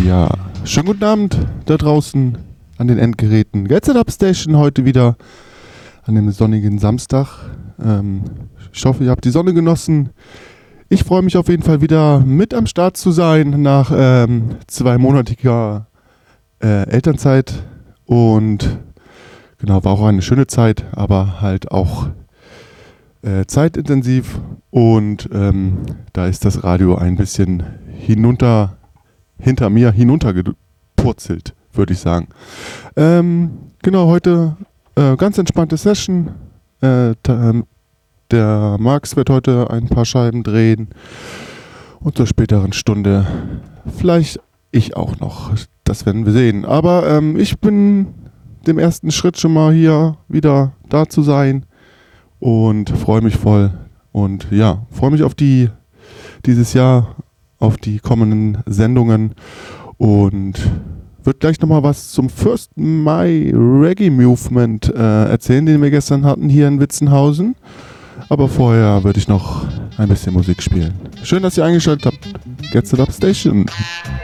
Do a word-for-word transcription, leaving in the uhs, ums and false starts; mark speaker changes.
Speaker 1: Ja, schönen guten Abend da draußen an den Endgeräten. Get Set Up Station heute wieder an dem sonnigen Samstag. Ähm, ich hoffe, ihr habt die Sonne genossen. Ich freue mich auf jeden Fall wieder mit am Start zu sein nach ähm, zweimonatiger äh, Elternzeit. Und genau, war auch eine schöne Zeit, aber halt auch äh, zeitintensiv. Und ähm, da ist das Radio ein bisschen hinunter, hinter mir hinuntergepurzelt, würde ich sagen. Ähm, genau, heute äh, ganz entspannte Session. Äh, ta- ähm, der Max wird heute ein paar Scheiben drehen. Und zur späteren Stunde vielleicht ich auch noch. Das werden wir sehen. Aber ähm, ich bin dem ersten Schritt schon mal hier wieder da zu sein. Und freue mich voll. Und ja, freue mich auf die dieses Jahr, auf die kommenden Sendungen. Und wird gleich nochmal was zum First Mai Reggae Movement äh, erzählen, den wir gestern hatten hier in Witzenhausen. Aber vorher würde ich noch ein bisschen Musik spielen. Schön, dass ihr eingeschaltet habt. Get Set Up Station.